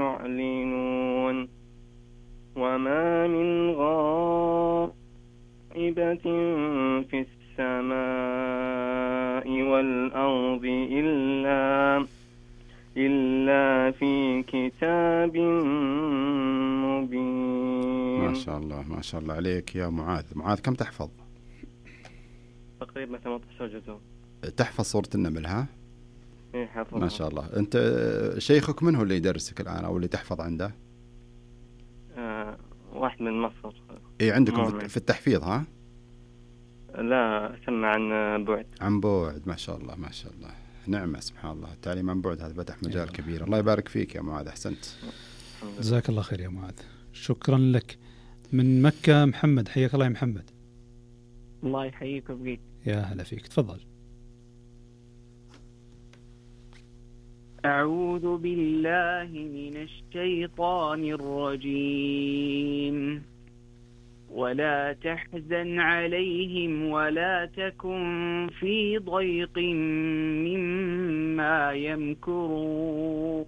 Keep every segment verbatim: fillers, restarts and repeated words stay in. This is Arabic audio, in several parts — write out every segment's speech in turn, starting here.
يعلنون وما من غائبة في السماء والأرض إلا إلا في كتاب مبين. ما شاء الله ما شاء الله عليك يا معاذ. معاذ كم تحفظ؟ تقريبا ثمانية عشر جزء. تحفظ سورة النمل ها؟ إيه حفظها. ما شاء الله. أنت شيخك من هو اللي يدرسك الآن أو اللي تحفظ عنده؟ آه واحد من مصر. إيه عندكم مؤمن. في التحفيظ ها؟ لا سمع عن بعد. عن بعد. ما شاء الله ما شاء الله. نعمة سبحان الله. التعليم عن بعد هذا فتح مجال كبير. الله يبارك فيك يا معاذ. أحسنت. جزاك الله خير يا معاذ. شكرا لك. من مكة محمد، حياك الله يا محمد. الله يحييك ويبقيك. يا هلا فيك، تفضل. أعوذ بالله من الشيطان الرجيم. ولا تحزن عليهم ولا تكن في ضيق مما يمكرون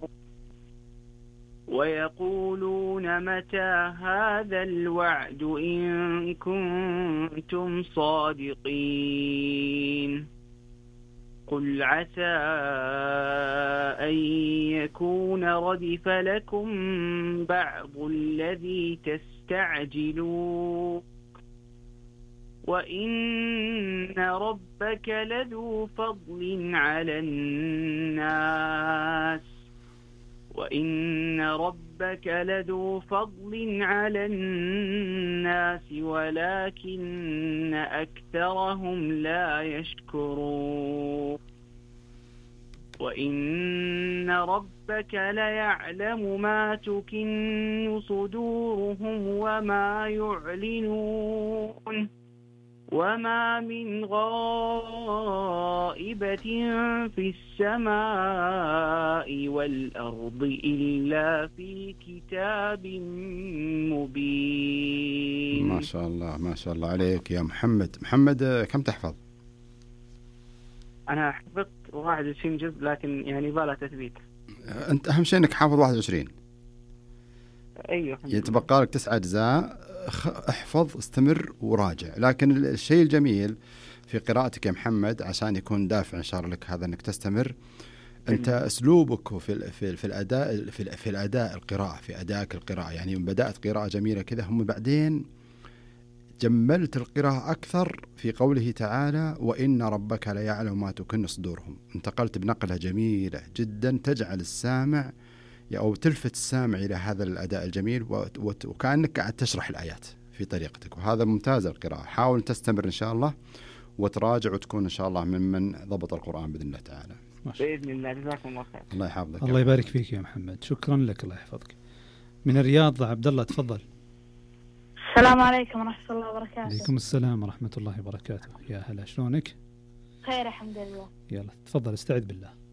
ويقولون متى هذا الوعد إن كنتم صادقين قل عسى أن يكون ردف لكم بعض الذي تستعجلون وإن ربك لذو فضل على الناس وإن ربك لذو فضل على الناس ولكن أكثرهم لا يشكرون وإن ربك ليعلم ما تكن صدورهم وما يعلنون وما من غائبة في السماء والأرض إلا في كتاب مبين. ما شاء الله ما شاء الله عليك يا محمد. محمد كم تحفظ؟ أنا حفظت واحد وعشرين جزء لكن يعني بالا تثبيت. أنت أهم شيء أنك حافظ واحد وعشرين. أيوه يتبقى لك تسعة أجزاء. احفظ استمر وراجع. لكن الشيء الجميل في قراءتك يا محمد عشان يكون دافع إن شاء الله لك هذا أنك تستمر. أنت أسلوبك في في في الأداء في, في الأداء القراءة في أدائك القراءة يعني بدأت قراءة جميلة كذا هم بعدين جملت القراءة أكثر في قوله تعالى وإن ربك ليعلم ما تكن صدورهم. انتقلت بنقلة جميلة جدا تجعل السامع أو تلفت السامع إلى هذا الأداء الجميل وكأنك قاعد تشرح الآيات في طريقتك وهذا ممتاز القراءة. حاول تستمر إن شاء الله وتراجع وتكون إن شاء الله ممن ضبط القرآن بإذن الله تعالى. بإذن الله. جزاكم الله خير. الله يحفظك. الله يبارك فيك يا محمد. شكرا لك. الله يحفظك. من الرياض عبد الله تفضل. السلام عليكم ورحمة الله وبركاته. عليكم السلام ورحمة الله وبركاته. يا هلا شلونك؟ خير الحمد لله. يلا تفضل استعد بالله.